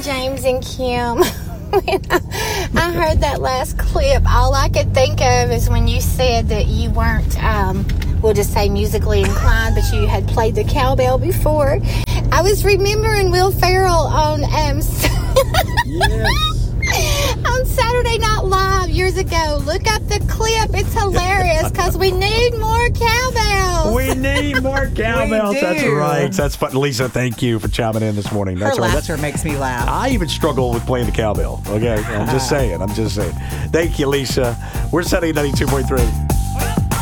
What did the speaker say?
James and Kim. When I heard that last clip, all I could think of is when you said that you weren't, we'll just say musically inclined, but you had played the cowbell before. I was remembering Will Ferrell on on Saturday Night Live years ago. Look up the clip. It's hilarious because we need more cowbells. We need more cowbells. That's right. That's fun. Lisa, thank you for chiming in this morning. That's Her right. laughter makes me laugh. I even struggle with playing the cowbell. Okay, I'm just saying. Thank you, Lisa. We're setting 92.3.